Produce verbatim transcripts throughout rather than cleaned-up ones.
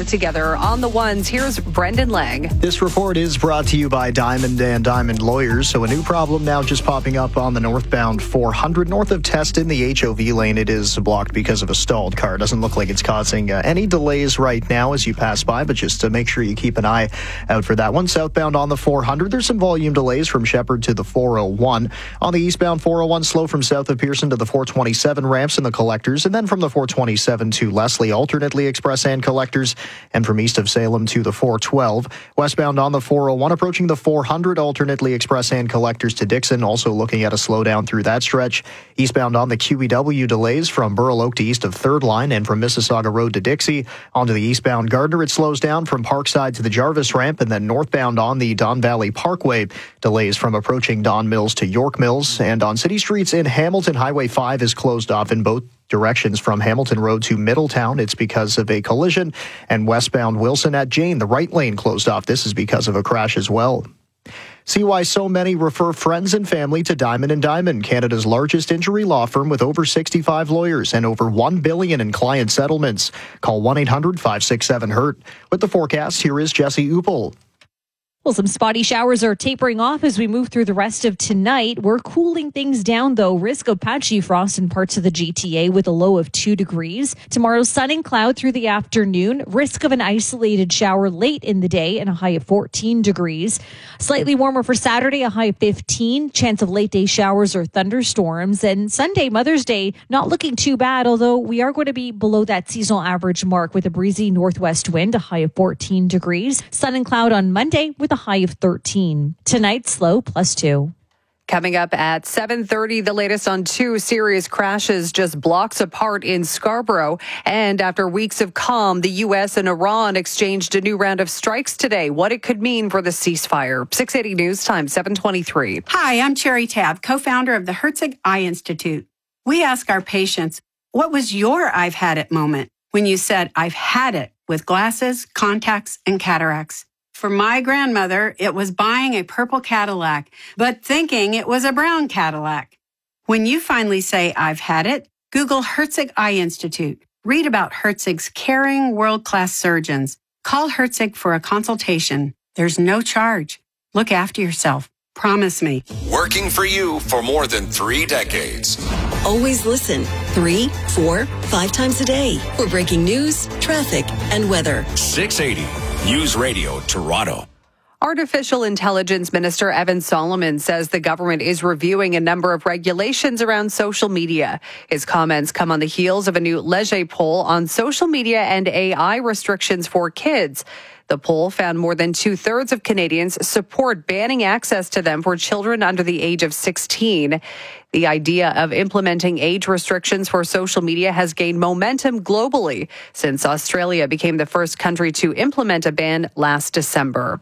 it together. On the ones, here's Brendan Lang. This report is brought to you by Diamond and Diamond Lawyers. So a new problem now just popping up on the northbound four hundred north of Teston, the H O V lane. It is blocked because of a stalled car. Doesn't look like it's causing uh, any delays right now as you pass by, but just to make sure you keep an eye out for that one. Southbound on the four hundred, there's some volume delays from Shepherd to the four oh one. On the eastbound four oh one, slow from south of Pearson to the four twenty-seven ramps and the collectors, and then from the four twenty-seven to Leslie, alternately express and collectors, and from east of Salem to the four twelve. Westbound on the four oh one, approaching the four hundred, alternately express and collectors to Dixon, also looking at a slowdown through that stretch. Eastbound on the Q E W, delays from Burl Oak to east of third line and from Mississauga Road to Dixie. Onto the eastbound Gardner, it slows down from Parkside to the Jarvis ramp, and then northbound on the Don Valley Parkway, delays from approaching Don Mills to York Mills. And on city streets in Hamilton, Highway five is closed off in both directions from Hamilton Road to Middletown. It's because of a collision. And westbound Wilson at Jane, the right lane closed off. This is because of a crash as well. See why so many refer friends and family to Diamond and Diamond, Canada's largest injury law firm with over sixty-five lawyers and over one billion dollars in client settlements. Call one eight hundred five six seven hurt. With the forecast, here is Jesse Uppel. Well, some spotty showers are tapering off as we move through the rest of tonight. We're cooling things down, though. Risk of patchy frost in parts of the G T A with a low of two degrees. Tomorrow, sun and cloud through the afternoon. Risk of an isolated shower late in the day and a high of fourteen degrees. Slightly warmer for Saturday, a high of fifteen. Chance of late day showers or thunderstorms. And Sunday, Mother's Day, not looking too bad, although we are going to be below that seasonal average mark with a breezy northwest wind, a high of fourteen degrees. Sun and cloud on Monday with a high of thirteen. Tonight, slow plus two. Coming up at seven thirty, the latest on two serious crashes just blocks apart in Scarborough. And after weeks of calm, the U S and Iran exchanged a new round of strikes today. What it could mean for the ceasefire. six eighty News Time, seven twenty-three. Hi, I'm Cherry Tabb, co-founder of the Herzig Eye Institute. We ask our patients, what was your I've had it moment when you said, I've had it with glasses, contacts, and cataracts? For my grandmother, it was buying a purple Cadillac, but thinking it was a brown Cadillac. When you finally say, I've had it, Google Herzig Eye Institute. Read about Herzig's caring, world-class surgeons. Call Herzig for a consultation. There's no charge. Look after yourself. Promise me. Working for you for more than three decades. Always listen three, four, five times a day for breaking news, traffic, and weather. six eighty News Radio Toronto. Artificial Intelligence Minister Evan Solomon says the government is reviewing a number of regulations around social media. His comments come on the heels of a new Leger poll on social media and A I restrictions for kids. The poll found more than two-thirds of Canadians support banning access to them for children under the age of sixteen. The idea of implementing age restrictions for social media has gained momentum globally since Australia became the first country to implement a ban last December.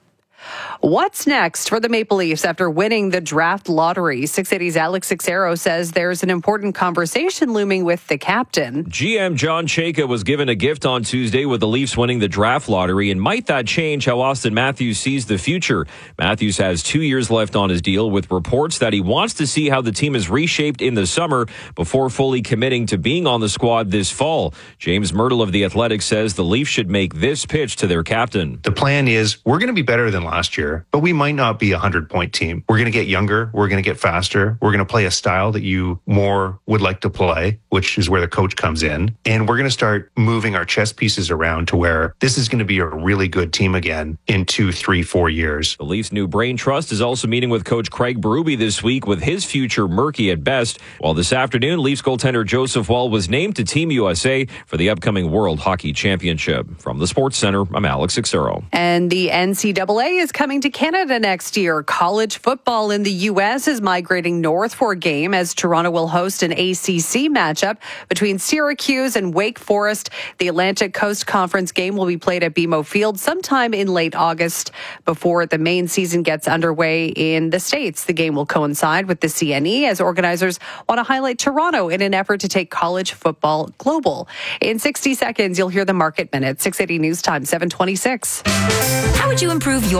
What's next for the Maple Leafs after winning the draft lottery? six eighty's Alex Sixero says there's an important conversation looming with the captain. G M John Chayka was given a gift on Tuesday with the Leafs winning the draft lottery, and might that change how Austin Matthews sees the future? Matthews has two years left on his deal, with reports that he wants to see how the team is reshaped in the summer before fully committing to being on the squad this fall. James Myrtle of The Athletic says the Leafs should make this pitch to their captain. The plan is we're going to be better than last year, but we might not be a hundred-point team. We're going to get younger. We're going to get faster. We're going to play a style that you more would like to play, which is where the coach comes in. And we're going to start moving our chess pieces around to where this is going to be a really good team again in two, three, four years. The Leafs' new brain trust is also meeting with coach Craig Berube this week, with his future murky at best. While this afternoon, Leafs goaltender Joseph Woll was named to Team U S A for the upcoming World Hockey Championship. From the Sports Center, I'm Alex Sixero. And the N C double A is coming to Canada next year. College football in the U S is migrating north for a game as Toronto will host an A C C matchup between Syracuse and Wake Forest. The Atlantic Coast Conference game will be played at B M O Field sometime in late August before the main season gets underway in the States. The game will coincide with the C N E as organizers want to highlight Toronto in an effort to take college football global. In sixty seconds, you'll hear the market minute. six eighty News Time, seven twenty-six. How would you improve your life?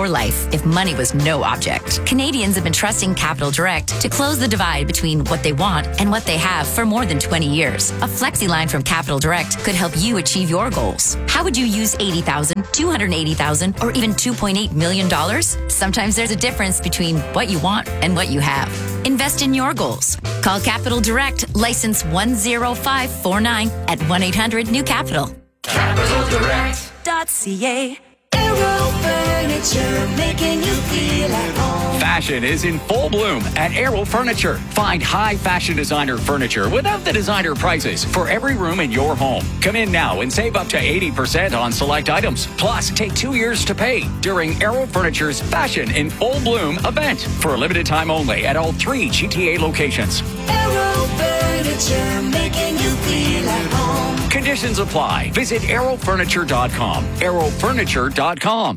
life if money was no object. Canadians have been trusting Capital Direct to close the divide between what they want and what they have for more than twenty years. A flexi line from Capital Direct could help you achieve your goals. How would you use eighty thousand dollars, two hundred eighty thousand dollars, or even two point eight million dollars? Sometimes there's a difference between what you want and what you have. Invest in your goals. Call Capital Direct, license one zero five four nine at one eight hundred new capital. capital direct dot c a. Aero Furniture, making you feel at home. Fashion is in full bloom at Aero Furniture. Find high fashion designer furniture without the designer prices for every room in your home. Come in now and save up to eighty percent on select items. Plus, take two years to pay during Aero Furniture's Fashion in Full Bloom event for a limited time only at all three G T A locations. Aero Furniture, making you feel at home. Conditions apply. Visit aero furniture dot com. aero furniture dot com.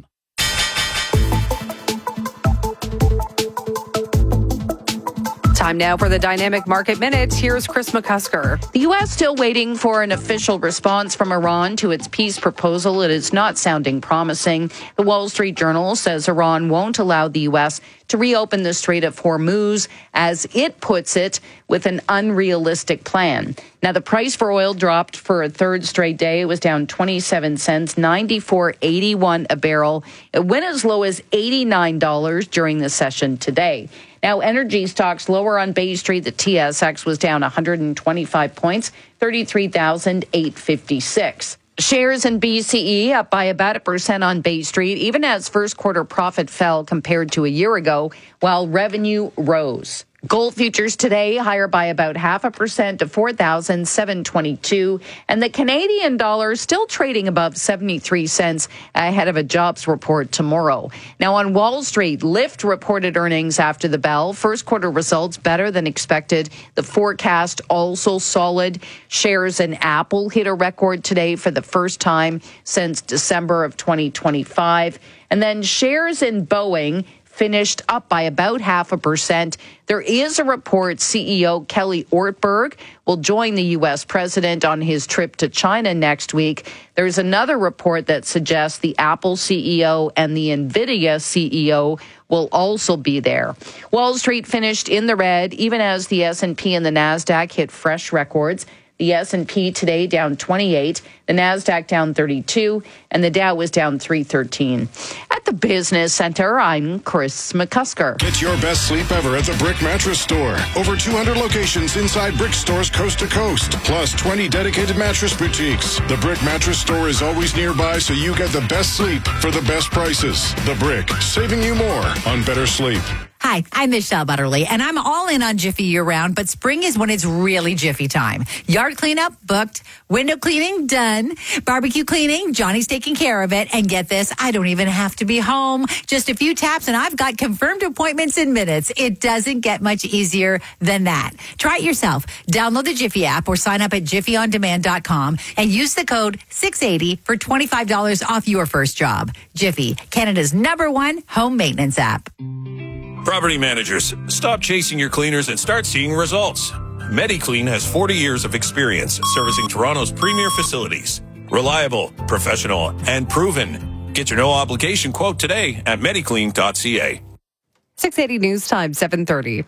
Time now for the Dynamic Market Minute. Here's Chris McCusker. The U S still waiting for an official response from Iran to its peace proposal. It is not sounding promising. The Wall Street Journal says Iran won't allow the U S to reopen the Strait of Hormuz, as it puts it, with an unrealistic plan. Now, the price for oil dropped for a third straight day. It was down twenty-seven cents, ninety-four eighty-one a barrel. It went as low as eighty-nine dollars during the session today. Now, energy stocks lower on Bay Street. The T S X was down one hundred twenty-five points, thirty-three thousand eight hundred fifty-six. Shares in B C E up by about a percent on Bay Street, even as first quarter profit fell compared to a year ago, while revenue rose. Gold futures today higher by about half a percent to four thousand seven hundred twenty-two, and the Canadian dollar still trading above seventy-three cents ahead of a jobs report tomorrow. Now on Wall Street, Lyft reported earnings after the bell. First quarter results better than expected. The forecast also solid. Shares in Apple hit a record today for the first time since December of twenty twenty-five. And then shares in Boeing finished up by about half a percent. There is a report C E O Kelly Ortberg will join the U S president on his trip to China next week. There's another report that suggests the Apple C E O and the NVIDIA C E O will also be there. Wall Street finished in the red, even as the S and P and the NASDAQ hit fresh records. The S and P today down twenty-eight, the NASDAQ down thirty-two, and the Dow was down three thirteen. At the Business Center, I'm Chris McCusker. Get your best sleep ever at the Brick Mattress Store. Over two hundred locations inside Brick stores coast to coast, plus twenty dedicated mattress boutiques. The Brick Mattress Store is always nearby, so you get the best sleep for the best prices. The Brick, saving you more on better sleep. Hi, I'm Michelle Butterly, and I'm all in on Jiffy year-round, but spring is when it's really Jiffy time. Yard cleanup, booked. Window cleaning, done. Barbecue cleaning, Johnny's taking care of it. And get this, I don't even have to be home. Just a few taps, and I've got confirmed appointments in minutes. It doesn't get much easier than that. Try it yourself. Download the Jiffy app or sign up at jiffy on demand dot com and use the code six eighty for twenty-five dollars off your first job. Jiffy, Canada's number one home maintenance app. Property managers, stop chasing your cleaners and start seeing results. MediClean has forty years of experience servicing Toronto's premier facilities. Reliable, professional, and proven. Get your no-obligation quote today at mediclean dot c a. six eighty News Time, seven thirty.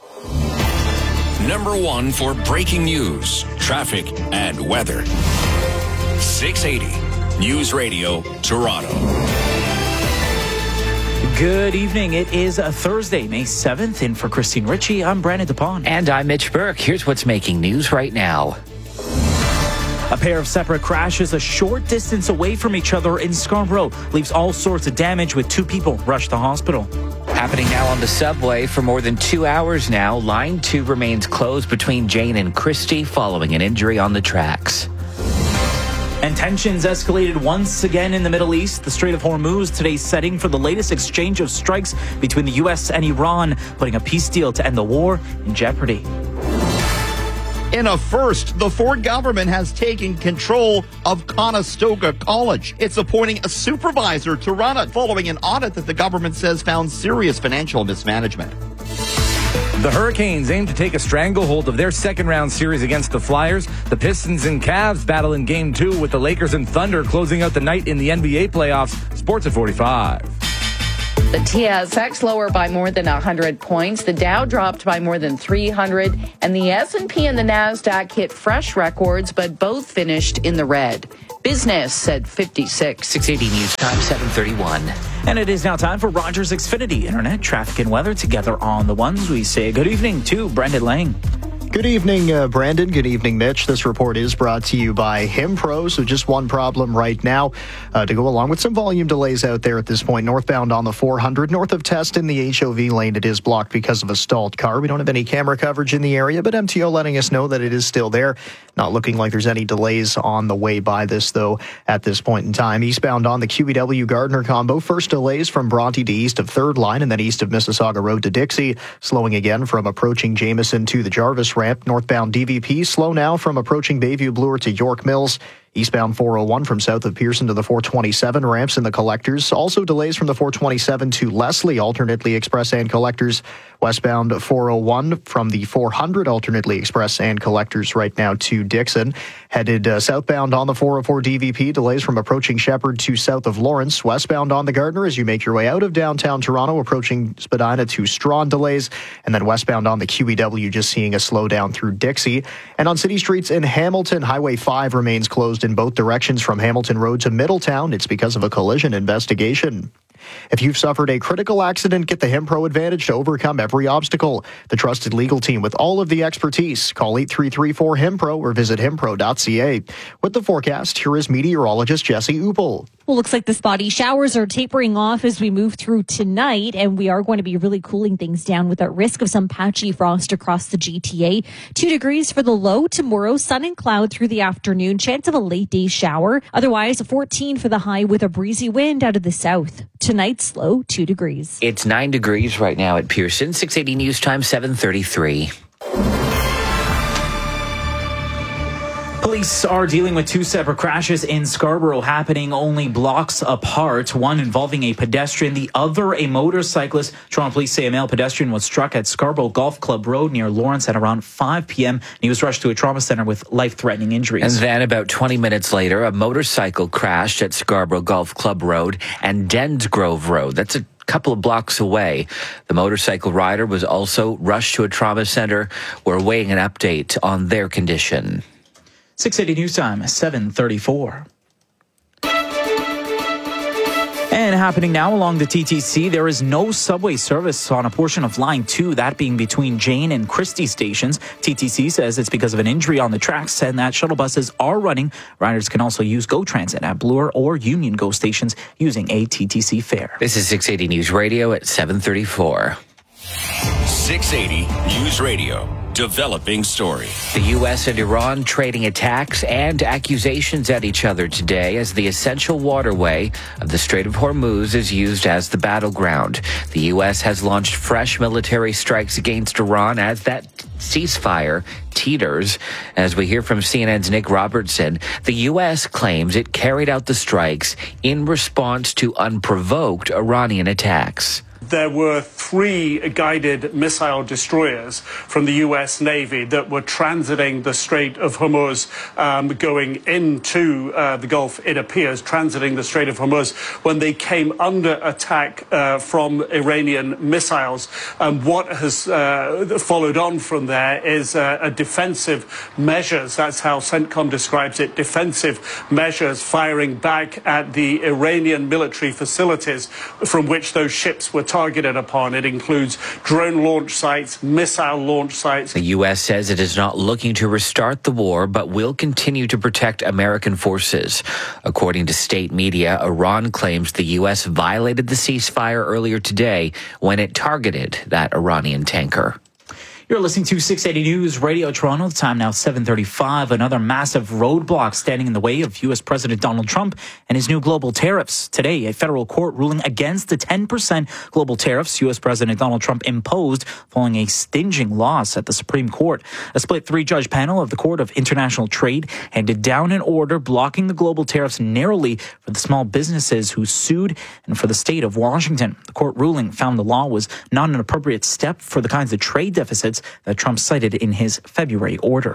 Number one for breaking news, traffic, and weather. six eighty News Radio, Toronto. Good evening. It is a Thursday, May seventh. In for Christine Ritchie, I'm Brandon DePon. And I'm Mitch Burke. Here's what's making news right now. A pair of separate crashes a short distance away from each other in Scarborough leaves all sorts of damage, with two people rushed to hospital. Happening now on the subway for more than two hours now. Line two remains closed between Jane and Christie following an injury on the tracks. And tensions escalated once again in the Middle East. The Strait of Hormuz today setting for the latest exchange of strikes between the U S and Iran, putting a peace deal to end the war in jeopardy. In a first, the Ford government has taken control of Conestoga College. It's appointing a supervisor to run it following an audit that the government says found serious financial mismanagement. The Hurricanes aim to take a stranglehold of their second-round series against the Flyers. The Pistons and Cavs battle in Game two, with the Lakers and Thunder closing out the night in the N B A playoffs. Sports at forty-five. The T S X lower by more than one hundred points. The Dow dropped by more than three hundred. And the S and P and the NASDAQ hit fresh records, but both finished in the red. Business said fifty-six. six eighty News Time, seven thirty-one. And it is now time for Rogers Xfinity Internet traffic and weather together on the ones. We say good evening to Brendan Lang. Good evening, uh, Brandon. Good evening, Mitch. This report is brought to you by Himpro. So just one problem right now uh, to go along with some volume delays out there at this point. Northbound on the four hundred, north of Test in the H O V lane, it is blocked because of a stalled car. We don't have any camera coverage in the area, but M T O letting us know that it is still there. Not looking like there's any delays on the way by this, though, at this point in time. Eastbound on the Q E W Gardner combo, first delays from Bronte to east of third line and then east of Mississauga Road to Dixie. Slowing again from approaching Jameson to the Jarvis ramp. Northbound D V P slow now from approaching Bayview Bloor to York Mills. Eastbound four oh one from south of Pearson to the four twenty-seven ramps and the collectors. Also delays from the four twenty-seven to Leslie, alternately express and collectors. Westbound four oh one from the four hundred, alternately express and collectors right now to Dixon. Headed uh, southbound on the four oh four D V P, delays from approaching Shepherd to south of Lawrence. Westbound on the Gardner as you make your way out of downtown Toronto, approaching Spadina to Strawn delays. And then westbound on the Q E W, just seeing a slowdown through Dixie. And on city streets in Hamilton, Highway five remains closed in both directions from Hamilton Road to Middletown. It's because of a collision investigation. If you've suffered a critical accident, get the Himpro Advantage to overcome every obstacle. The trusted legal team with all of the expertise. Call eight three three four Himpro or visit himpro dot c a. With the forecast, here is meteorologist Jesse Upel. Well, looks like the spotty showers are tapering off as we move through tonight, and we are going to be really cooling things down with a risk of some patchy frost across the G T A. Two degrees for the low tomorrow, sun and cloud through the afternoon, chance of a late day shower. Otherwise, fourteen for the high with a breezy wind out of the south. Tonight's low, two degrees. It's nine degrees right now at Pearson. six eighty News Time, seven thirty-three. Police are dealing with two separate crashes in Scarborough happening only blocks apart. One involving a pedestrian, the other a motorcyclist. Toronto police say a male pedestrian was struck at Scarborough Golf Club Road near Lawrence at around five p.m. He was rushed to a trauma center with life-threatening injuries. And then about twenty minutes later, a motorcycle crashed at Scarborough Golf Club Road and Densgrove Road. That's a couple of blocks away. The motorcycle rider was also rushed to a trauma center. We're awaiting an update on their condition. six eighty News Time, seven thirty-four. And happening now along the T T C, there is no subway service on a portion of Line two, that being between Jane and Christie stations. T T C says it's because of an injury on the tracks and that shuttle buses are running. Riders can also use GO Transit at Bloor or Union GO stations using a T T C fare. This is six eighty News Radio at seven thirty-four. six eighty News Radio. Developing story. The U S and Iran trading attacks and accusations at each other today as the essential waterway of the Strait of Hormuz is used as the battleground. The U S has launched fresh military strikes against Iran as that ceasefire teeters. As we hear from C N N's Nick Robertson, the U S claims it carried out the strikes in response to unprovoked Iranian attacks. There were three guided missile destroyers from the U S Navy that were transiting the Strait of Hormuz, um, going into uh, the Gulf, it appears, transiting the Strait of Hormuz when they came under attack uh, from Iranian missiles. And what has uh, followed on from there is uh, a defensive measures. That's how CENTCOM describes it, defensive measures firing back at the Iranian military facilities from which those ships were targeted upon. It includes drone launch sites, missile launch sites. The U S says it is not looking to restart the war, but will continue to protect American forces. According to state media, Iran claims the U S violated the ceasefire earlier today when it targeted that Iranian tanker. You're listening to six eighty News Radio Toronto. The time now seven thirty-five. Another massive roadblock standing in the way of U S President Donald Trump and his new global tariffs. Today, a federal court ruling against the ten percent global tariffs U S President Donald Trump imposed following a stinging loss at the Supreme Court. A split three-judge panel of the Court of International Trade handed down an order blocking the global tariffs narrowly for the small businesses who sued and for the state of Washington. The court ruling found the law was not an appropriate step for the kinds of trade deficits that Trump cited in his February order.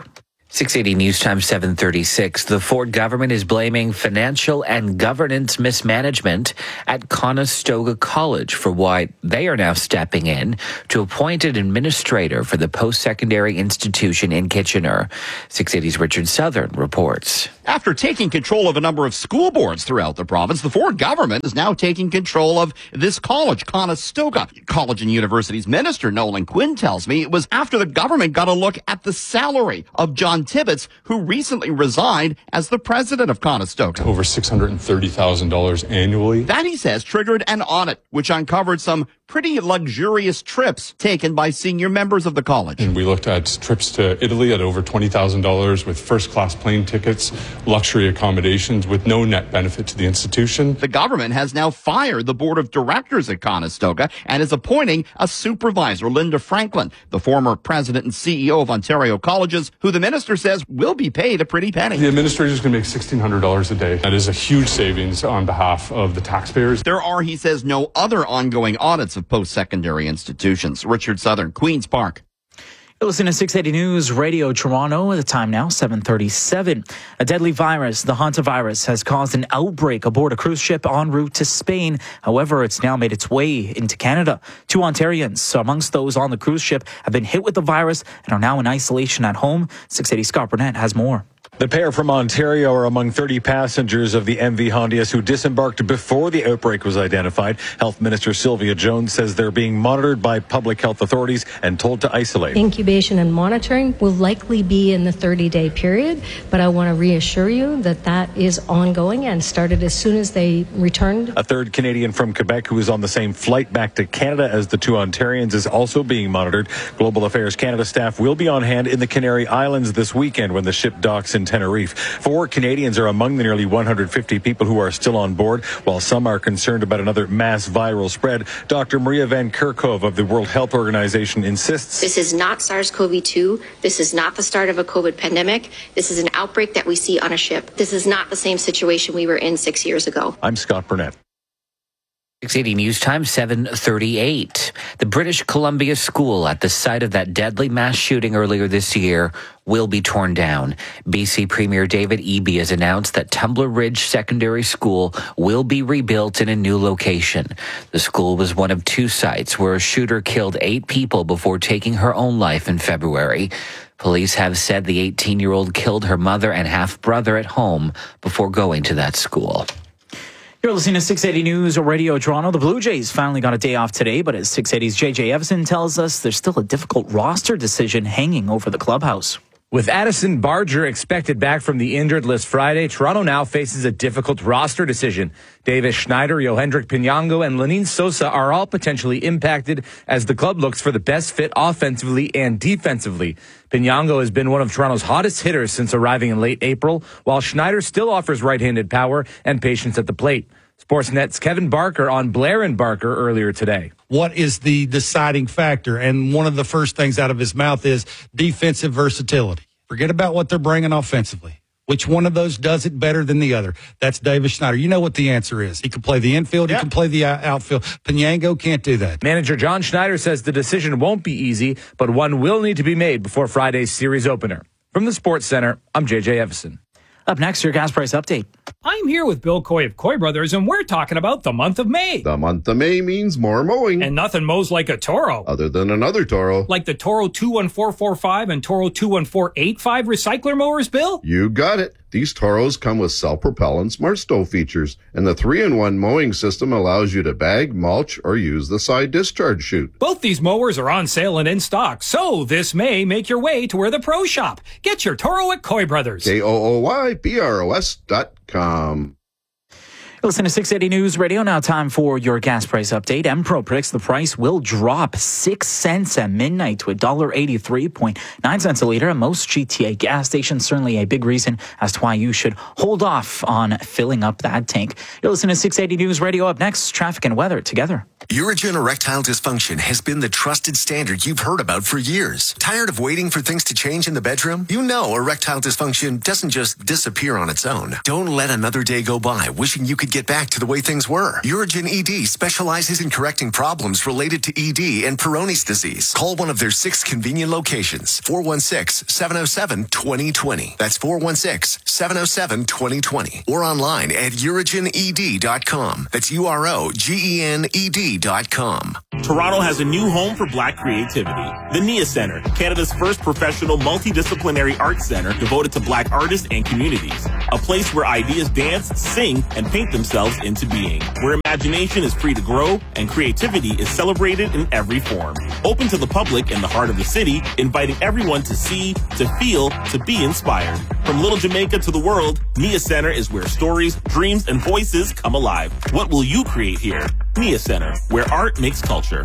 six eighty News Time seven thirty-six. The Ford government is blaming financial and governance mismanagement at Conestoga College for why they are now stepping in to appoint an administrator for the post-secondary institution in Kitchener. six eighty's Richard Southern reports. After taking control of a number of school boards throughout the province, the Ford government is now taking control of this college, Conestoga. College and Universities Minister Nolan Quinn tells me it was after the government got a look at the salary of John Tibbetts, who recently resigned as the president of Conestoga. Over six hundred thirty thousand dollars annually. That, he says, triggered an audit, which uncovered some pretty luxurious trips taken by senior members of the college. And we looked at trips to Italy at over twenty thousand dollars with first-class plane tickets, luxury accommodations with no net benefit to the institution. The government has now fired the board of directors at Conestoga and is appointing a supervisor, Linda Franklin, the former president and C E O of Ontario Colleges, who the minister says will be paid a pretty penny. The administrator is going to make sixteen hundred dollars a day. That is a huge savings on behalf of the taxpayers. There are, he says, no other ongoing audits of post-secondary institutions. Richard Southern, Queen's Park. You're listening to six eighty News Radio Toronto. At the time now, seven thirty-seven. A deadly virus, the hantavirus, has caused an outbreak aboard a cruise ship en route to Spain. However, it's now made its way into Canada. Two Ontarians amongst those on the cruise ship have been hit with the virus and are now in isolation at home. six eighty Scott Burnett has more. The pair from Ontario are among thirty passengers of the M V Hondias who disembarked before the outbreak was identified. Health Minister Sylvia Jones says they're being monitored by public health authorities and told to isolate. Incubation and monitoring will likely be in the thirty-day period, but I want to reassure you that that is ongoing and started as soon as they returned. A third Canadian from Quebec who is on the same flight back to Canada as the two Ontarians is also being monitored. Global Affairs Canada staff will be on hand in the Canary Islands this weekend when the ship docks in Tenerife. Four Canadians are among the nearly one hundred fifty people who are still on board, while some are concerned about another mass viral spread. Doctor Maria Van Kerkhove of the World Health Organization insists this is not SARS-C o V two. This is not the start of a COVID pandemic. This is an outbreak that we see on a ship. This is not the same situation we were in six years ago. I'm Scott Burnett. six eighty News Time seven thirty-eight. The British Columbia School at the site of that deadly mass shooting earlier this year will be torn down. B C Premier David Eby has announced that Tumbler Ridge Secondary School will be rebuilt in a new location. The school was one of two sites where a shooter killed eight people before taking her own life in February. Police have said the eighteen-year-old killed her mother and half-brother at home before going to that school. You're listening to six eighty News Radio Toronto. The Blue Jays finally got a day off today, but as six eighty's J J Evison tells us, there's still a difficult roster decision hanging over the clubhouse. With Addison Barger expected back from the injured list Friday, Toronto now faces a difficult roster decision. Davis Schneider, Yohendrick Pinyango, and Lenine Sosa are all potentially impacted as the club looks for the best fit offensively and defensively. Pinyango has been one of Toronto's hottest hitters since arriving in late April, while Schneider still offers right-handed power and patience at the plate. Sportsnet's Kevin Barker on Blair and Barker earlier today. What is the deciding factor? And one of the first things out of his mouth is defensive versatility. Forget about what they're bringing offensively. Which one of those does it better than the other? That's Davis Schneider. You know what the answer is. He can play the infield. Yep. He can play the outfield. Pinyango can't do that. Manager John Schneider says the decision won't be easy, but one will need to be made before Friday's series opener. From the Sports Center, I'm J J Evison. Up next, your gas price update. I'm here with Bill Coy of Coy Brothers, and we're talking about the month of May. The month of May means more mowing. And nothing mows like a Toro. Other than another Toro. Like the Toro two one four four five and Toro two one four eight five recycler mowers, Bill? You got it. These Toros come with self-propellant smart stow features, and the three in one mowing system allows you to bag, mulch, or use the side discharge chute. Both these mowers are on sale and in stock, so this May, make your way to where the pros shop. Get your Toro at Coy Brothers. K O O Y B R O S dot com. Listen to six eighty News Radio. Now time for your gas price update. Empro predicts the price will drop six cents at midnight to one dollar eighty-three point nine cents a liter at most G T A gas stations. Certainly a big reason as to why you should hold off on filling up that tank. You're listening to six eighty News Radio. Up next, traffic and weather together. Urigen Erectile Dysfunction has been the trusted standard you've heard about for years. Tired of waiting for things to change in the bedroom? You know erectile dysfunction doesn't just disappear on its own. Don't let another day go by wishing you could get back to the way things were. Urigen E D specializes in correcting problems related to E D and Peyronie's disease. Call one of their six convenient locations. four one six, seven oh seven, two oh two oh. That's four one six, seven oh seven, two oh two oh. Or online at urigen e d dot com. That's U R O G E N E D dot com. Toronto has a new home for Black creativity. The Nia Centre, Canada's first professional multidisciplinary arts center devoted to Black artists and communities. A place where ideas dance, sing, and paint themselves into being. Where imagination is free to grow and creativity is celebrated in every form. Open to the public in the heart of the city, inviting everyone to see, to feel, to be inspired. From Little Jamaica to the world, Nia Centre is where stories, dreams, and voices come alive. What will you create here? Nia Centre, where art makes culture.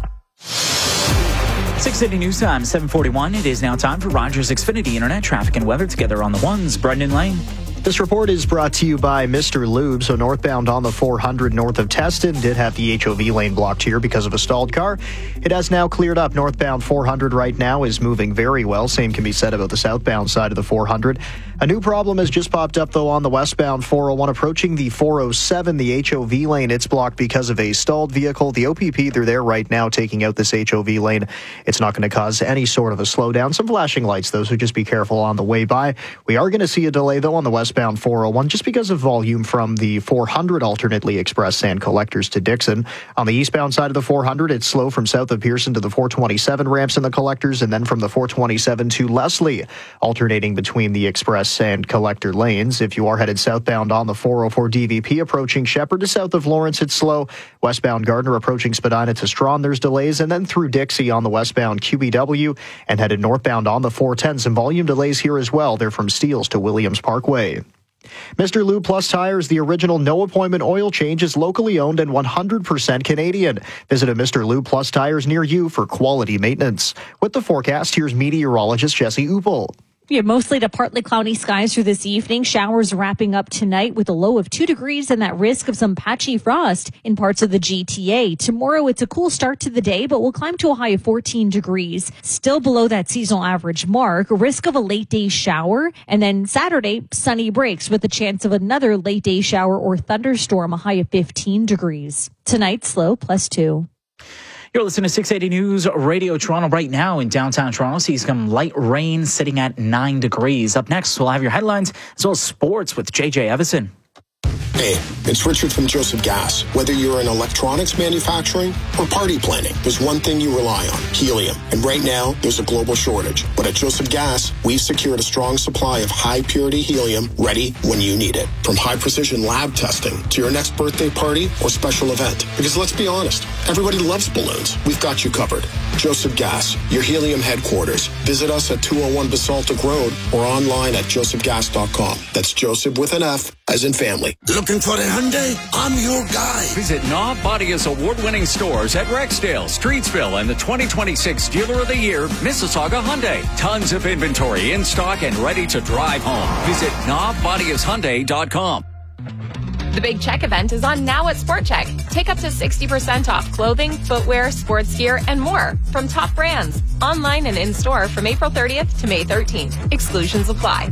six eighty News Time, seven forty-one. It is now time for Rogers Xfinity Internet traffic and weather together on the ones. Brendan Lane. This report is brought to you by Mister Lube. So northbound on the four hundred north of Teston did have the H O V lane blocked here because of a stalled car. It has now cleared up. Northbound four hundred right now is moving very well. Same can be said about the southbound side of the four hundred. A new problem has just popped up, though, on the westbound four oh one approaching the four oh seven. The H O V lane, it's blocked because of a stalled vehicle. The O P P, they're there right now taking out this H O V lane. It's not going to cause any sort of a slowdown. Some flashing lights, though, so just be careful on the way by. We are going to see a delay, though, on the westbound four oh one just because of volume from the four hundred alternately express sand collectors to Dixon. On the eastbound side of the four hundred, it's slow from south of Pearson to the four twenty-seven ramps and the collectors, and then from the four twenty-seven to Leslie, alternating between the express sand collector lanes. If you are headed southbound on the four oh four D V P approaching Shepherd to south of Lawrence, it's slow. Westbound Gardner approaching Spadina to Strawn, there's delays, and then through Dixie on the westbound Q B W, and headed northbound on the four ten. Some volume delays here as well. They're from Steeles to Williams Parkway. Mister Lube Plus Tires, the original no-appointment oil change, is locally owned and one hundred percent Canadian. Visit a Mister Lube Plus Tires near you for quality maintenance. With the forecast, here's meteorologist Jesse Uppel. We have mostly to partly cloudy skies for this evening. Showers wrapping up tonight with a low of two degrees and that risk of some patchy frost in parts of the G T A. Tomorrow, it's a cool start to the day, but we'll climb to a high of fourteen degrees. Still below that seasonal average mark. Risk of a late day shower. And then Saturday, sunny breaks with a chance of another late day shower or thunderstorm, a high of fifteen degrees. Tonight's low, plus two. You're listening to six eighty News Radio Toronto right now in downtown Toronto. Sees some light rain sitting at nine degrees. Up next, we'll have your headlines as well as sports with J J Evison. Hey, it's Richard from Joseph Gas. Whether you're in electronics manufacturing or party planning, there's one thing you rely on, helium. And right now, there's a global shortage. But at Joseph Gas, we've secured a strong supply of high-purity helium ready when you need it. From high-precision lab testing to your next birthday party or special event. Because let's be honest, everybody loves balloons. We've got you covered. Joseph Gas, your helium headquarters. Visit us at two oh one Basaltic Road or online at joseph gas dot com. That's Joseph with an F, as in family. Looking for a Hyundai? I'm your guy. Visit Knob Bodia's award-winning stores at Rexdale, Streetsville, and the twenty twenty-six Dealer of the Year, Mississauga Hyundai. Tons of inventory in stock and ready to drive home. Visit knob bodias hyundai dot com. The Big Check event is on now at Sport Check. Take up to sixty percent off clothing, footwear, sports gear, and more from top brands. Online and in-store from April thirtieth to May thirteenth. Exclusions apply.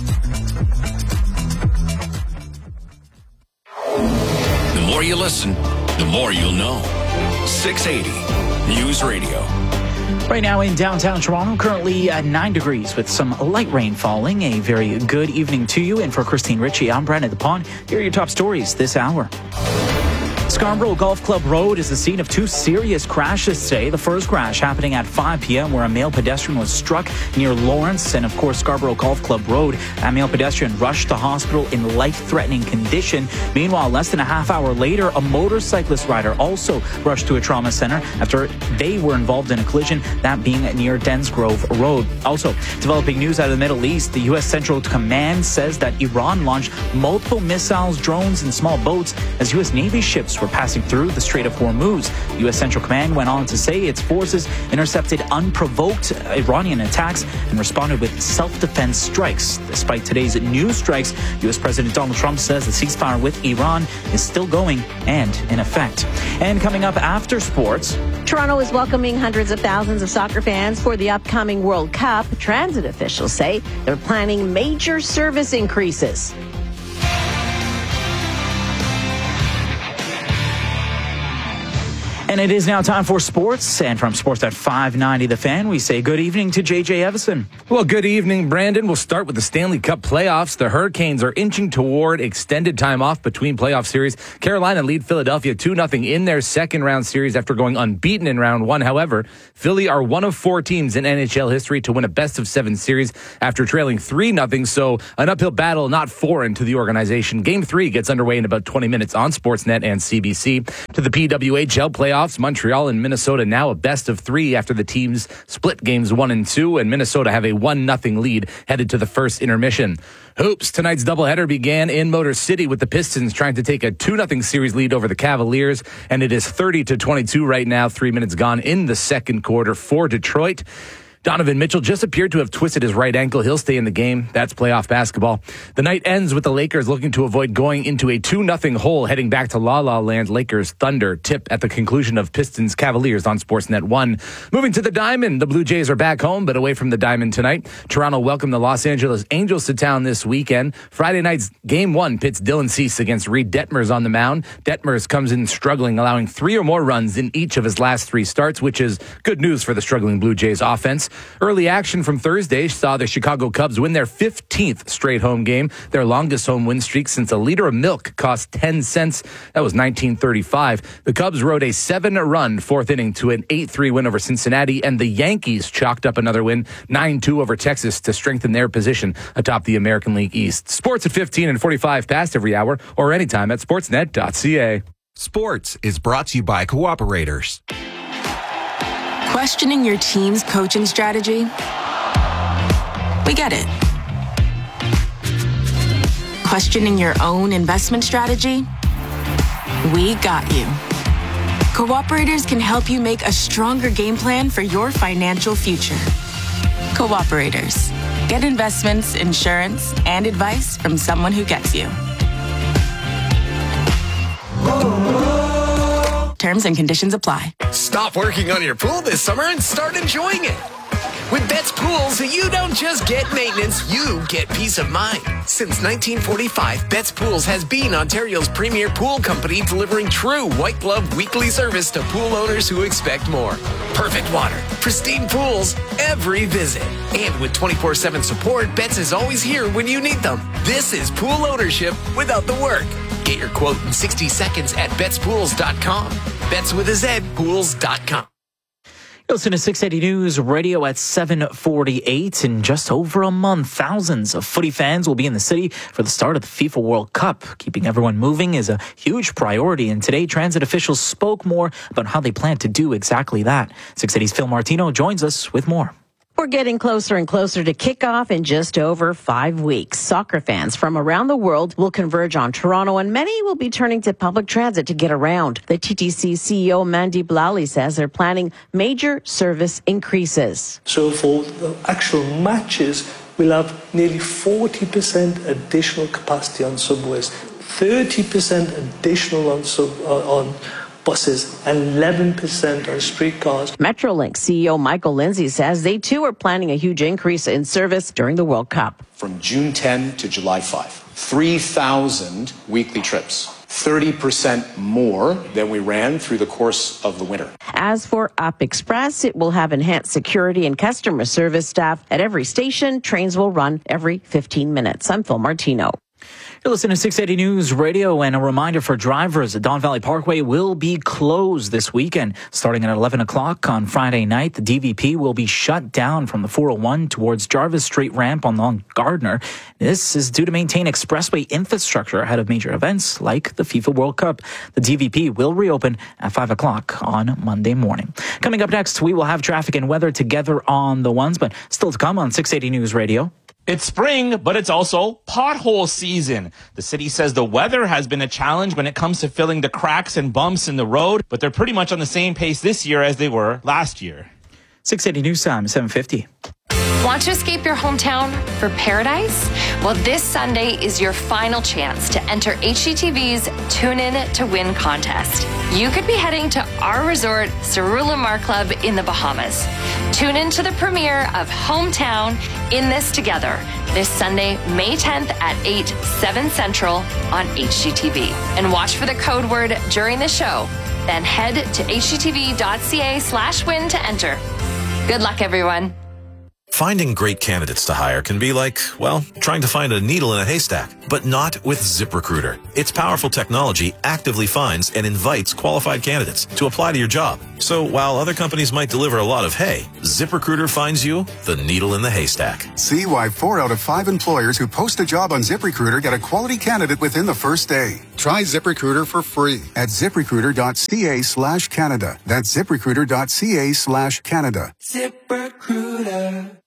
The more you listen, the more you'll know. six eighty News Radio. Right now in downtown Toronto, currently at nine degrees with some light rain falling. A very good evening to you. And for Christine Ritchie, I'm Brandon the Pond. Here are your top stories this hour. Scarborough Golf Club Road is the scene of two serious crashes today. The first crash happening at five p.m. where a male pedestrian was struck near Lawrence. And, of course, Scarborough Golf Club Road. A male pedestrian rushed to hospital in life-threatening condition. Meanwhile, less than a half hour later, a motorcyclist rider also rushed to a trauma center after they were involved in a collision, that being near Densgrove Road. Also, developing news out of the Middle East, the U S Central Command says that Iran launched multiple missiles, drones, and small boats as U S Navy ships were were passing through the Strait of Hormuz. U S Central Command went on to say its forces intercepted unprovoked Iranian attacks and responded with self-defense strikes. Despite today's new strikes, U S President Donald Trump says the ceasefire with Iran is still going and in effect. And coming up after sports, Toronto is welcoming hundreds of thousands of soccer fans for the upcoming World Cup. Transit officials say they're planning major service increases. And it is now time for sports. And from Sports at five ninety The Fan, we say good evening to J J Evison. Well, good evening, Brandon. We'll start with the Stanley Cup playoffs. The Hurricanes are inching toward extended time off between playoff series. Carolina lead Philadelphia two nothing in their second round series after going unbeaten in round one. However, Philly are one of four teams in N H L history to win a best of seven series after trailing three nothing. So an uphill battle not foreign to the organization. Game three gets underway in about twenty minutes on Sportsnet and C B C. To the P W H L playoffs, Montreal and Minnesota now a best of three after the teams split games one and two, and Minnesota have a one nothing lead headed to the first intermission. Hoops, tonight's doubleheader began in Motor City with the Pistons trying to take a two nothing series lead over the Cavaliers, and it is thirty to twenty-two right now, three minutes gone in the second quarter for Detroit. Donovan Mitchell just appeared to have twisted his right ankle. He'll stay in the game. That's playoff basketball. The night ends with the Lakers looking to avoid going into a two nothing hole heading back to La La Land. Lakers Thunder tip at the conclusion of Pistons Cavaliers on Sportsnet one. Moving to the Diamond, the Blue Jays are back home, but away from the Diamond tonight. Toronto welcomed the Los Angeles Angels to town this weekend. Friday night's game one pits Dylan Cease against Reed Detmers on the mound. Detmers comes in struggling, allowing three or more runs in each of his last three starts, which is good news for the struggling Blue Jays offense. Early action from Thursday saw the Chicago Cubs win their fifteenth straight home game, their longest home win streak since a liter of milk cost ten cents. That was nineteen thirty-five. The Cubs rode a seven-run fourth inning to an eight three win over Cincinnati, and the Yankees chalked up another win, nine two over Texas, to strengthen their position atop the American League East. Sports at fifteen and forty-five past every hour or anytime at sportsnet dot c a. Sports is brought to you by Cooperators. Questioning your team's coaching strategy? We get it. Questioning your own investment strategy? We got you. Cooperators can help you make a stronger game plan for your financial future. Cooperators. Get investments, insurance, and advice from someone who gets you. Terms and conditions apply. Stop working on your pool this summer and start enjoying it. With Betts Pools, you don't just get maintenance, you get peace of mind. Since nineteen forty-five, Betts Pools has been Ontario's premier pool company, delivering true white glove weekly service to pool owners who expect more. Perfect water, pristine pools, every visit. And with twenty-four seven support, Betts is always here when you need them. This is pool ownership without the work. Get your quote in sixty seconds at bets pools dot com. Bets with a Z, pools dot com. You listen to six eighty News Radio at seven forty-eight. In just over a month, thousands of footy fans will be in the city for the start of the FIFA World Cup. Keeping everyone moving is a huge priority, and today transit officials spoke more about how they plan to do exactly that. six eighty's Phil Martino joins us with more. We're getting closer and closer to kickoff in just over five weeks. Soccer fans from around the world will converge on Toronto, and many will be turning to public transit to get around. The T T C C E O, Mandy Blally, says they're planning major service increases. So for the actual matches, we'll have nearly forty percent additional capacity on subways, thirty percent additional on sub, uh, on buses, and eleven percent on streetcars. Metrolink C E O Michael Lindsay says they too are planning a huge increase in service during the World Cup. From June tenth to July fifth, three thousand weekly trips, thirty percent more than we ran through the course of the winter. As for Up Express, it will have enhanced security and customer service staff at every station. Trains will run every fifteen minutes. I'm Phil Martino. You're listening to six eighty News Radio, and a reminder for drivers, the Don Valley Parkway will be closed this weekend. Starting at eleven o'clock on Friday night, the D V P will be shut down from the four oh one towards Jarvis Street ramp on Long Gardner. This is due to maintain expressway infrastructure ahead of major events like the FIFA World Cup. The D V P will reopen at five o'clock on Monday morning. Coming up next, we will have traffic and weather together on the ones, but still to come on six eighty News Radio. It's spring, but it's also pothole season. The city says the weather has been a challenge when it comes to filling the cracks and bumps in the road, but they're pretty much on the same pace this year as they were last year. six eighty News Time, seven fifty. Want to escape your hometown for paradise? Well, this Sunday is your final chance to enter H G T V's Tune In to Win contest. You could be heading to our resort, Cerula Mar Club in the Bahamas. Tune in to the premiere of Hometown In This Together this Sunday, May tenth at eight, seven Central on H G T V. And watch for the code word during the show. Then head to hgtv.ca slash win to enter. Good luck, everyone. Finding great candidates to hire can be like, well, trying to find a needle in a haystack, but not with ZipRecruiter. Its powerful technology actively finds and invites qualified candidates to apply to your job. So while other companies might deliver a lot of hay, ZipRecruiter finds you the needle in the haystack. See why four out of five employers who post a job on ZipRecruiter get a quality candidate within the first day. Try ZipRecruiter for free at ziprecruiter.ca slash Canada. That's ziprecruiter.ca slash Canada. ZipRecruiter.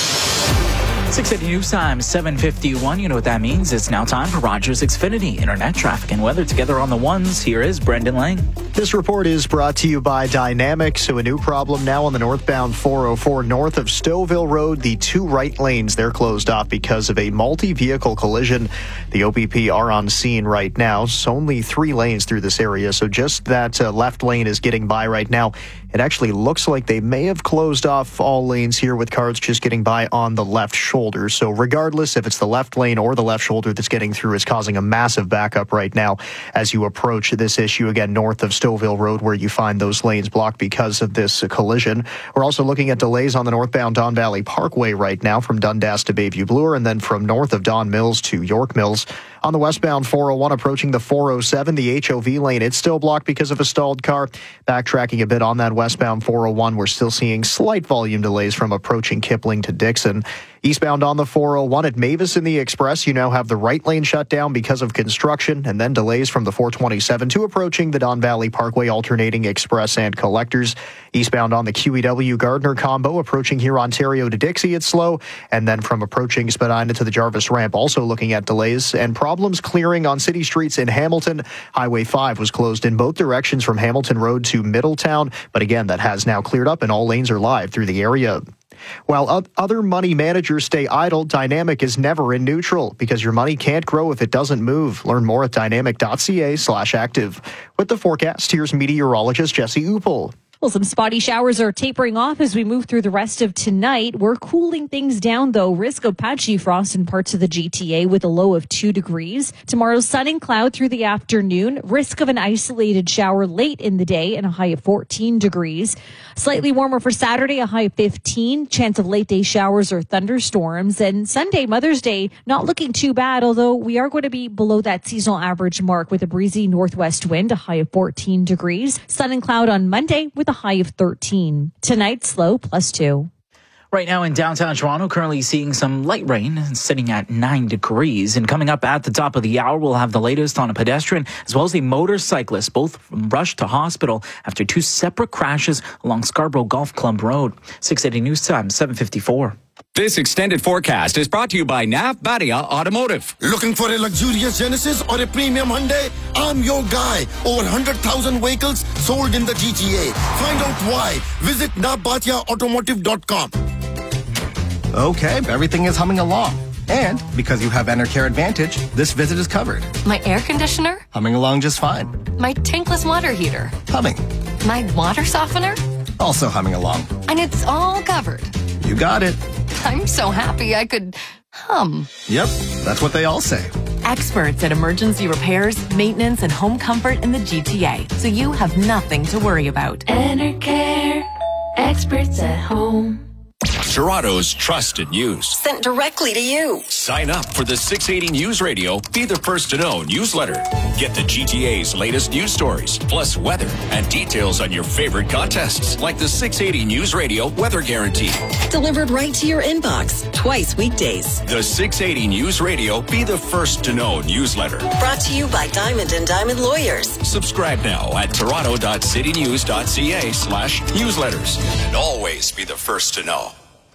six eighty News Time, seven fifty-one. You know what that means. It's now time for Rogers Xfinity. Internet traffic and weather together on the ones. Here is Brendan Lang. This report is brought to you by Dynamic. So a new problem now on the northbound four oh four north of Stouffville Road. The two right lanes, they're closed off because of a multi-vehicle collision. The O B P are on scene right now. It's only three lanes through this area. So just that uh, left lane is getting by right now. It actually looks like they may have closed off all lanes here with cars just getting by on the left shoulder. So regardless if it's the left lane or the left shoulder that's getting through, is causing a massive backup right now as you approach this issue again north of Stouffville Road, where you find those lanes blocked because of this uh, collision. We're also looking at delays on the northbound Don Valley Parkway right now from Dundas to Bayview Bloor, and then from north of Don Mills to York Mills. On the westbound four oh one approaching the four oh seven, the H O V lane, it's still blocked because of a stalled car. Backtracking a bit on that westbound four oh one, we're still seeing slight volume delays from approaching Kipling to Dixon. Eastbound on the four oh one at Mavis in the Express, you now have the right lane shut down because of construction, and then delays from the four twenty-seven to approaching the Don Valley Parkway alternating Express and Collectors. Eastbound on the Q E W Gardner combo approaching here Ontario to Dixie, it's slow, and then from approaching Spadina to the Jarvis ramp, also looking at delays and problems clearing on city streets in Hamilton. Highway five was closed in both directions from Hamilton Road to Middletown, but again, that has now cleared up and all lanes are live through the area. While other money managers stay idle, Dynamic is never in neutral because your money can't grow if it doesn't move. Learn more at dynamic.ca slash active. With the forecast, here's meteorologist Jesse Upel. Well, some spotty showers are tapering off as we move through the rest of tonight. We're cooling things down, though. Risk of patchy frost in parts of the G T A with a low of two degrees. Tomorrow, sun and cloud through the afternoon. Risk of an isolated shower late in the day and a high of fourteen degrees. Slightly warmer for Saturday, a high of fifteen. Chance of late day showers or thunderstorms. And Sunday, Mother's Day, not looking too bad, although we are going to be below that seasonal average mark with a breezy northwest wind, a high of fourteen degrees. Sun and cloud on Monday with a high of thirteen. Tonight, slow, plus two. Right now in downtown Toronto, currently seeing some light rain, sitting at nine degrees. And coming up at the top of the hour, we'll have the latest on a pedestrian as well as a motorcyclist, both rushed to hospital after two separate crashes along Scarborough Golf Club Road. six eighty News Time, seven fifty-four. This extended forecast is brought to you by Nav Badia Automotive. Looking for a luxurious Genesis or a premium Hyundai? I'm your guy. Over one hundred thousand vehicles sold in the G T A. Find out why. Visit nav badia automotive dot com. Okay, everything is humming along. And because you have Enercare Advantage, this visit is covered. My air conditioner? Humming along just fine. My tankless water heater? Humming. My water softener? Also humming along. And it's all covered. You got it. I'm so happy I could hum. Yep, that's what they all say. Experts at emergency repairs, maintenance, and home comfort in the G T A, so you have nothing to worry about. Enercare, experts at home. Toronto's trusted news. Sent directly to you. Sign up for the six eighty News Radio Be the First to Know newsletter. Get the G T A's latest news stories, plus weather and details on your favorite contests, like the six eighty News Radio Weather Guarantee. Delivered right to your inbox, twice weekdays. The six eighty News Radio Be the First to Know newsletter. Brought to you by Diamond and Diamond Lawyers. Subscribe now at toronto.citynews.ca slash newsletters. And always be the first to know.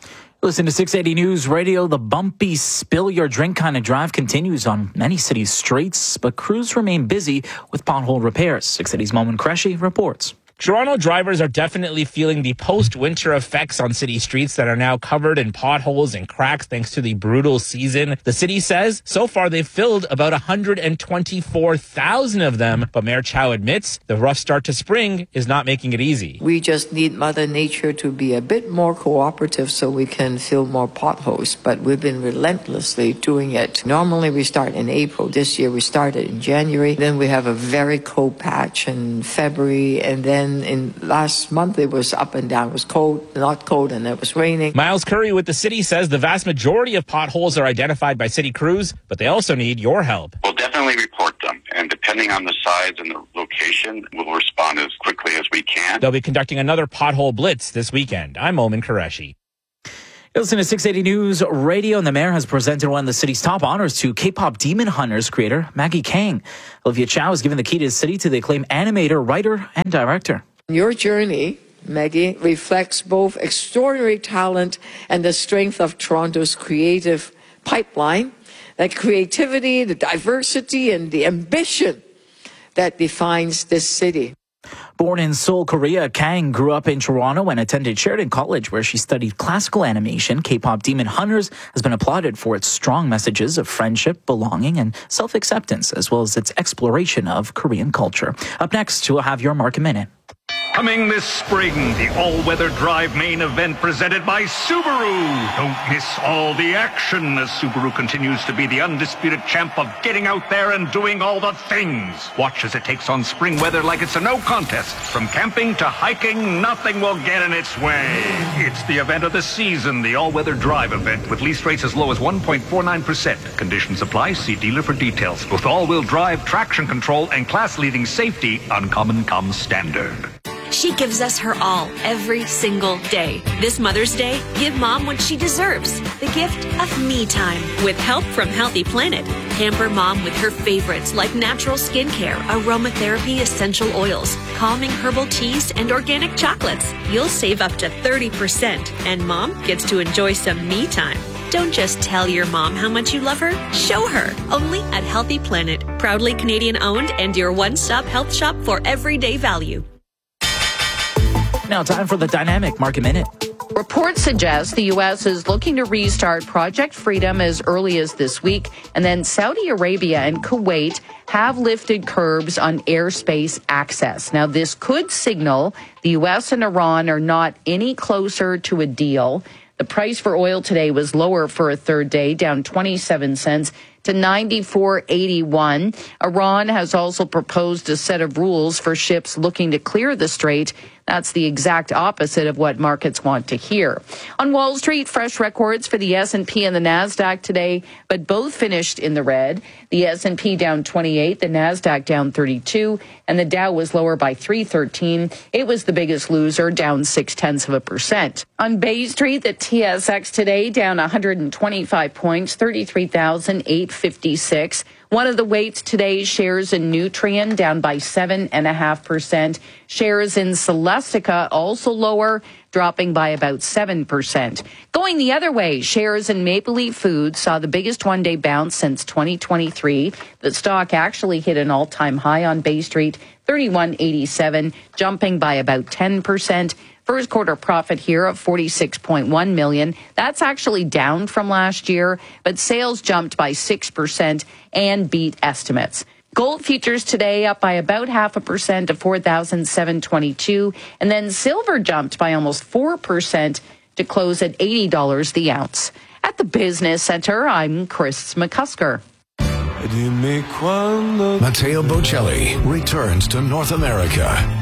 Listen to six eighty News Radio. The bumpy, spill your drink kind of drive continues on many city streets, but crews remain busy with pothole repairs. six eighty's Momin Qureshi reports. Toronto drivers are definitely feeling the post-winter effects on city streets that are now covered in potholes and cracks thanks to the brutal season. The city says so far they've filled about one hundred twenty-four thousand of them, but Mayor Chow admits the rough start to spring is not making it easy. We just need Mother Nature to be a bit more cooperative so we can fill more potholes, but we've been relentlessly doing it. Normally we start in April. This year we started in January. Then we have a very cold patch in February, and then in last month it was up and down. It was cold, not cold, and it was raining. Miles Curry with the city says the vast majority of potholes are identified by city crews, but they also need your help. We'll definitely report them, and depending on the size and the location, we'll respond as quickly as we can. They'll be conducting another pothole blitz this weekend. I'm Momin Qureshi. Listen to six eighty News Radio, and the mayor has presented one of the city's top honors to K-pop Demon Hunters creator Maggie Kang. Olivia Chow has given the key to the city to the acclaimed animator, writer, and director. Your journey, Maggie, reflects both extraordinary talent and the strength of Toronto's creative pipeline, that creativity, the diversity, and the ambition that defines this city. Born in Seoul, Korea, Kang grew up in Toronto and attended Sheridan College, where she studied classical animation. K-pop Demon Hunters has been applauded for its strong messages of friendship, belonging, and self-acceptance, as well as its exploration of Korean culture. Up next, we'll have your Market Minute. Coming this spring, the all-weather drive main event presented by Subaru. Don't miss all the action as Subaru continues to be the undisputed champ of getting out there and doing all the things. Watch as it takes on spring weather like it's a no contest. From camping to hiking, nothing will get in its way. It's the event of the season, the all-weather drive event with lease rates as low as one point four nine percent. Conditions apply. See dealer for details. With all-wheel drive, traction control, and class-leading safety, Uncommon comes standard. She gives us her all every single day. This Mother's Day, give Mom what she deserves, the gift of me time. With help from Healthy Planet, pamper Mom with her favorites like natural skincare, aromatherapy essential oils, calming herbal teas, and organic chocolates. You'll save up to thirty percent, and Mom gets to enjoy some me time. Don't just tell your mom how much you love her, show her. Only at Healthy Planet, proudly Canadian owned and your one-stop health shop for everyday value. Now time for the Dynamic Market Minute. Reports suggest the U S is looking to restart Project Freedom as early as this week, and then Saudi Arabia and Kuwait have lifted curbs on airspace access. Now, this could signal the U S and Iran are not any closer to a deal. The price for oil today was lower for a third day, down twenty-seven cents to ninety-four eighty-one. Iran has also proposed a set of rules for ships looking to clear the strait. That's the exact opposite of what markets want to hear. On Wall Street, fresh records for the S and P and the NASDAQ today, but both finished in the red. The S and P down twenty-eight, the NASDAQ down thirty-two, and the Dow was lower by three thirteen. It was the biggest loser, down six-tenths of a percent. On Bay Street, the T S X today down one hundred twenty-five points, thirty-three thousand eight hundred fifty-six. One of the weights today, shares in Nutrien down by seven point five percent. Shares in Celestica also lower, dropping by about seven percent. Going the other way, shares in Maple Leaf Foods saw the biggest one-day bounce since twenty twenty-three. The stock actually hit an all-time high on Bay Street, thirty-one eighty-seven, jumping by about ten percent. First quarter profit here of forty-six point one million dollars. That's actually down from last year, but sales jumped by six percent and beat estimates. Gold futures today up by about half a percent to four thousand seven hundred twenty-two, and then silver jumped by almost four percent to close at eighty dollars the ounce. At the Business Center, I'm Chris McCusker. Matteo Bocelli returns to North America.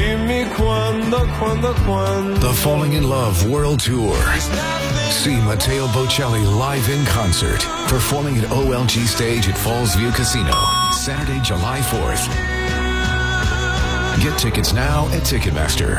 The Falling in Love World Tour. See Matteo Bocelli live in concert, performing at O L G Stage at Falls View Casino, Saturday, July fourth. Get tickets now at Ticketmaster.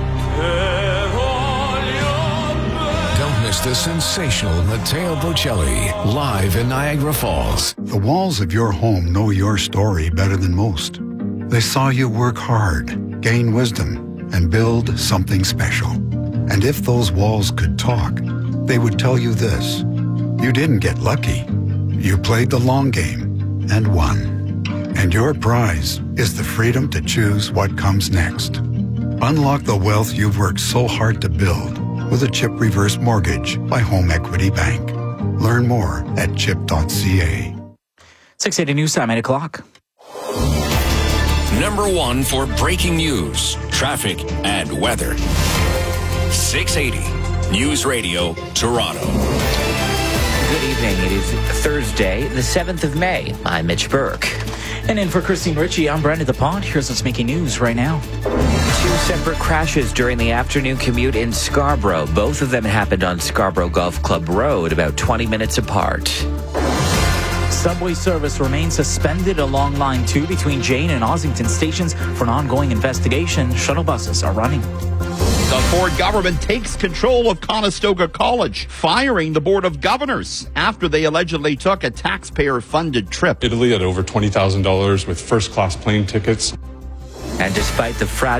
Don't miss the sensational Matteo Bocelli live in Niagara Falls. The walls of your home know your story better than most. They saw you work hard, gain wisdom, and build something special. And if those walls could talk, they would tell you this. You didn't get lucky. You played the long game and won. And your prize is the freedom to choose what comes next. Unlock the wealth you've worked so hard to build with a CHIP reverse mortgage by Home Equity Bank. Learn more at chip dot c a. six eighty News Time, eight o'clock. Number one for breaking news, traffic, and weather. six eighty News Radio, Toronto. Good evening. It is Thursday, the seventh of May. I'm Mitch Burke. And in for Christine Ritchie, I'm Brandon DePont. Here's what's making news right now. Two separate crashes during the afternoon commute in Scarborough. Both of them happened on Scarborough Golf Club Road, about twenty minutes apart. Subway service remains suspended along Line two between Jane and Ossington stations for an ongoing investigation. Shuttle buses are running. The Ford government takes control of Conestoga College, firing the Board of Governors after they allegedly took a taxpayer-funded trip. Italy at over twenty thousand dollars with first-class plane tickets. And despite the fragile